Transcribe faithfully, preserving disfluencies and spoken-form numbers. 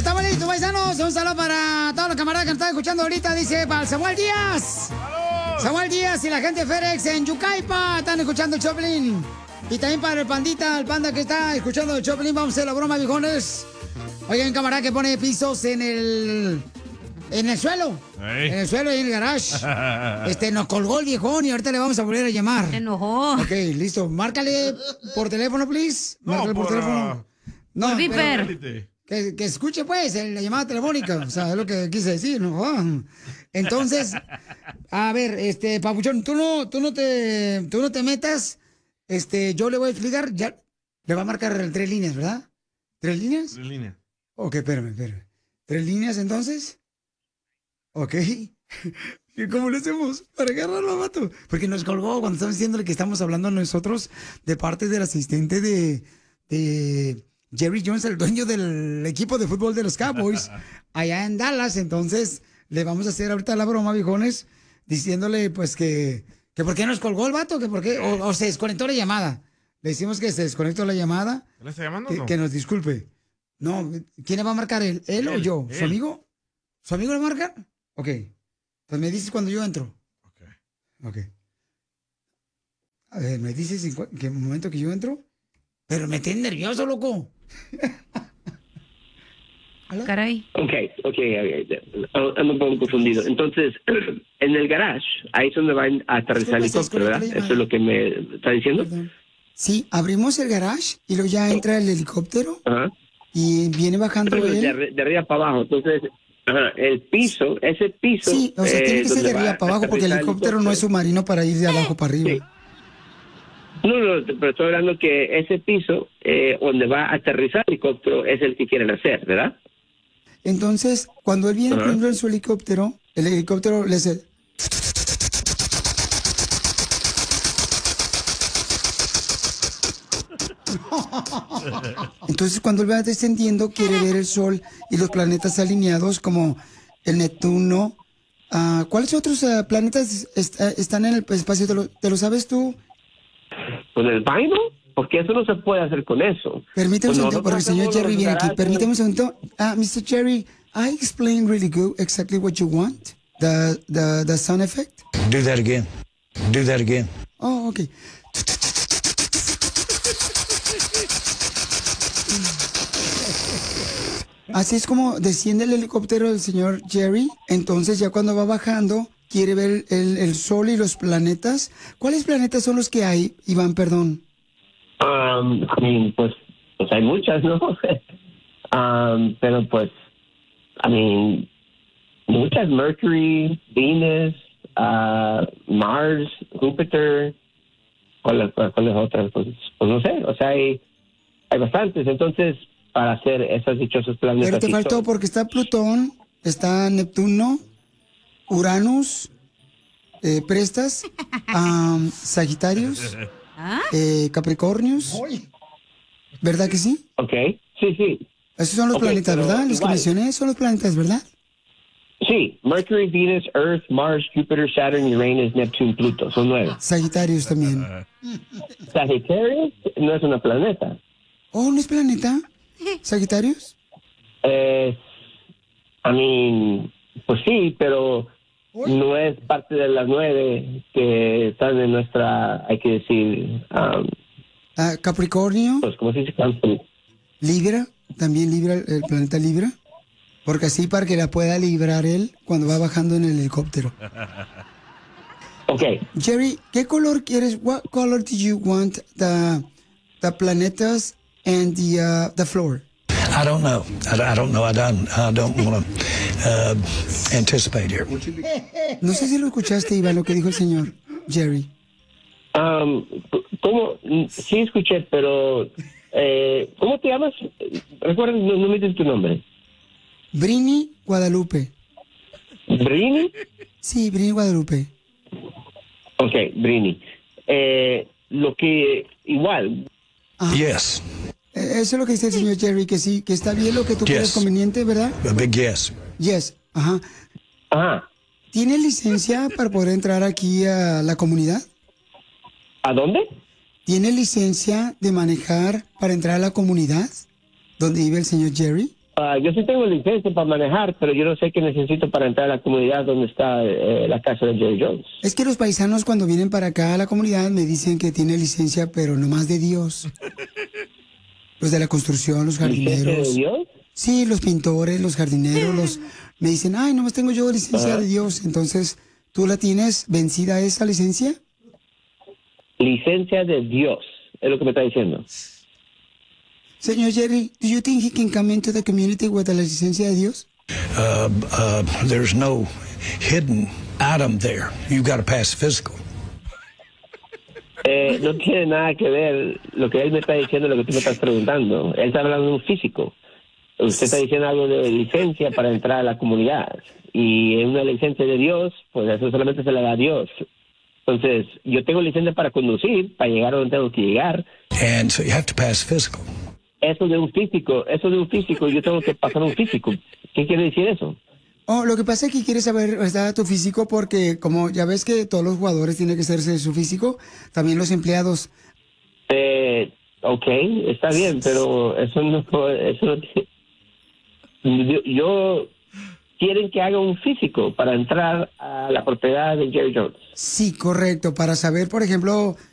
Estamos listos, paisanos. Un saludo para todos los camaradas que nos están escuchando ahorita. Dice para el Samuel Díaz. ¡Saludos! Samuel Díaz y la gente de FedEx en Yucaipa están escuchando el Choplin. Y también para el pandita, el panda que está escuchando el Choplin. Vamos a hacer la broma, viejones. Oigan, un camarada que pone pisos en el... En el suelo. Hey. En el suelo y en el garage. Este, nos colgó el viejón y ahorita le vamos a volver a llamar. Se enojó. Ok, listo. Márcale por teléfono, please. Márcale no, por, por teléfono. No, por Viper. Que, que escuche, pues, la llamada telefónica. O sea, es lo que quise decir, ¿no? Entonces, a ver, este, Papuchón, tú no, tú no te, tú no te metas. Este, yo le voy a explicar. Ya, le va a marcar tres líneas, ¿verdad? ¿Tres líneas? Tres líneas. Ok, espérame, espérame. ¿Tres líneas, entonces? Ok. ¿Y cómo le hacemos para agarrarlo, vato? Porque nos colgó cuando estamos diciéndole que estamos hablando nosotros de parte del asistente de, de Jerry Jones, el dueño del equipo de fútbol de los Cowboys, allá en Dallas. Entonces, le vamos a hacer ahorita la broma, viejones, diciéndole, pues, que, que por qué nos colgó el vato, que por qué, o, o se desconectó la llamada. Le decimos que se desconectó la llamada. ¿Le está llamando que, o no? Que nos disculpe. No, ¿quién le va a marcar? ¿Él, él, él o yo? Él. ¿Su amigo? ¿Su amigo le va a marcar? Ok. Pues me dices cuando yo entro. Ok. Ok. A ver, ¿me dices en, en qué momento que yo entro? Pero me tienes nervioso, loco. Caray. Ok, ok, ando un poco confundido. Entonces, en el garage, ahí es donde va a aterrizar el helicóptero, ¿verdad? Eso es lo que me está diciendo. Perdón. Sí, abrimos el garage y luego ya entra el helicóptero. Ajá. Y viene bajando Pero él. De, de arriba para abajo, entonces... Ajá, el piso, ese piso... Sí, o sea, eh, tiene que ser de arriba para abajo porque el helicóptero, helicóptero no es submarino para ir de abajo para arriba. Sí. No, no, pero estoy hablando que ese piso eh, donde va a aterrizar el helicóptero es el que quieren hacer, ¿verdad? Entonces, cuando él viene, uh-huh. por ejemplo, en su helicóptero, el helicóptero le hace... Entonces, cuando él va descendiendo, quiere ver el Sol y los planetas alineados como el Neptuno. Uh, ¿Cuáles otros uh, planetas est uh, están en el espacio? ¿Te lo, ¿Te lo sabes tú? ¿Con el Bible? Porque eso no se puede hacer con eso. Permíteme un segundo, porque el señor Jerry viene aquí. Permíteme un segundo. Uh, mister Jerry, I explained really good exactly what you want. The, the, the sound effect. Do that again. Do that again. Oh, okay. Así es como desciende el helicóptero del señor Jerry. Entonces ya cuando va bajando, quiere ver el, el Sol y los planetas. ¿Cuáles planetas son los que hay, Iván, perdón? Um, I mean, pues, pues hay muchas, ¿no? um, pero pues, I mean, muchas. Mercury, Venus, uh, Mars, Júpiter. ¿Cuáles cuál es otras? Pues, pues no sé, o sea, hay, hay bastantes. Entonces... para hacer esos dichosos planetas. Pero te faltó son... porque está Plutón, está Neptuno, Uranus, eh, Prestas, um, Sagitarios, eh, Capricornios. ¿Verdad que sí? Ok, sí, sí. Esos son los okay, planetas, ¿verdad? Los igual. que mencioné son los planetas, ¿verdad? Sí, Mercury, Venus, Earth, Mars, Júpiter, Saturn, Uranus, Neptuno, Pluto, son nueve. Sagitarios también. Sagitarios no es un planeta. Oh, ¿no es planeta? ¿Sagitarios? Eh, I mean, pues sí, pero no es parte de las nueve que están en nuestra, hay que decir... Um, uh, Capricornio. Pues, ¿cómo se dice? Capricornio. Libra, también Libra, el planeta Libra. Porque así para que la pueda librar él cuando va bajando en el helicóptero. Ok. Jerry, ¿qué color quieres? What color do you want the, the planetas and the uh, the floor? I don't know. I, I don't know. I don't. I don't want to uh, anticipate here. No sé si lo escuchaste, Iván, lo que dijo el señor Jerry. Um, ¿Cómo? Sí escuché, pero eh, ¿cómo te llamas? Recuerda, no, no me dices tu nombre. Brini Guadalupe. ¿Brini? Sí, Brini Guadalupe. Ok, Brini. Eh, lo que igual. Ah. Yes. Eso es lo que dice el señor Jerry, que sí, que está bien lo que tú yes. crees conveniente, ¿verdad? A big yes. Yes, ajá. Ajá. ¿Tiene licencia para poder entrar aquí a la comunidad? ¿A dónde? ¿Tiene licencia de manejar para entrar a la comunidad donde vive el señor Jerry? Uh, yo sí tengo licencia para manejar, pero yo no sé qué necesito para entrar a la comunidad donde está eh, la casa de Jerry Jones. Es que los paisanos cuando vienen para acá a la comunidad me dicen que tiene licencia, pero no más de Dios. Los de la construcción, los jardineros. ¿Licencia de Dios? Sí, los pintores, los jardineros, los me dicen, ay, nomás tengo yo licencia uh-huh. de Dios. Entonces, ¿tú la tienes vencida esa licencia? Licencia de Dios, es lo que me está diciendo. Señor Jerry, do you think he can come into the community with la licencia de Dios? Uh, uh, there's no hidden item there. You've got to pass physical. Eh, no tiene nada que ver lo que él me está diciendo, lo que tú me estás preguntando. Él está hablando de un físico. Usted está diciendo algo de licencia para entrar a la comunidad. Y en una licencia de Dios, pues eso solamente se le da a Dios. Entonces, yo tengo licencia para conducir, para llegar a donde tengo que llegar. And so you have to pass physical. Eso de un físico, eso de un físico, yo tengo que pasar un físico. ¿Qué quiere decir eso? Oh, lo que pasa es que quieres saber, ¿verdad?, tu físico, porque como ya ves que todos los jugadores tienen que hacerse su físico, también los empleados. Eh, ok, está bien, pero eso no, eso no yo, yo quieren que haga un físico para entrar a la propiedad de Jerry Jones. Sí, correcto, para saber, por ejemplo,